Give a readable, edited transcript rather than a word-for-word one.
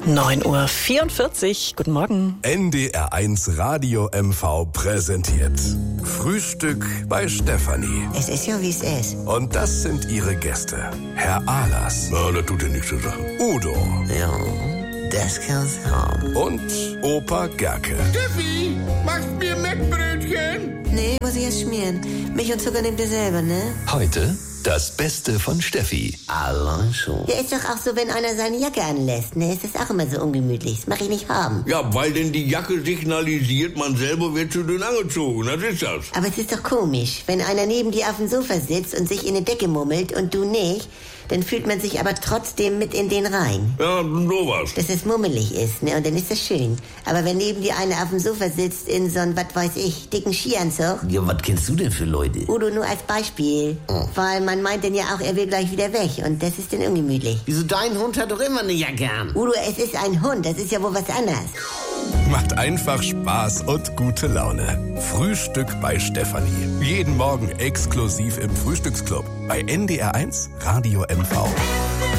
9:44 Uhr, guten Morgen. NDR1 Radio MV präsentiert Frühstück bei Stefanie. Es ist ja, wie es ist. Und das sind ihre Gäste. Herr Ahlers. Ja, das tut ja nichts zur Sache. Udo. Ja, das kann's haben. Und Opa Gerke. Steffi, machst mir Mettbrötchen? Nee, muss ich erst schmieren. Milch und Zucker nehmt ihr selber, ne? Heute das Beste von Steffi. Allein schon. Ja, ist doch auch so, wenn einer seine Jacke anlässt, ne? Ist das auch immer so ungemütlich. Das mach ich nicht haben. Ja, weil denn die Jacke signalisiert, man selber wird zu dünn angezogen. Das ist das. Aber es ist doch komisch, wenn einer neben dir auf dem Sofa sitzt und sich in eine Decke mummelt und du nicht, dann fühlt man sich aber trotzdem mit in den rein. Ja, sowas. Dass es mummelig ist, ne? Und dann ist das schön. Aber wenn neben dir einer auf dem Sofa sitzt in so einem, was weiß ich, dicken Skianzug. Ja, was kennst du denn für Leute? Udo, nur als Beispiel. Weil man meint dann ja auch, er will gleich wieder weg. Und das ist dann ungemütlich. Wieso, dein Hund hat doch immer eine Jacke an. Udo, es ist ein Hund. Das ist ja wohl was anderes. Macht einfach Spaß und gute Laune. Frühstück bei Stefanie. Jeden Morgen exklusiv im Frühstücksclub bei NDR1 Radio MV.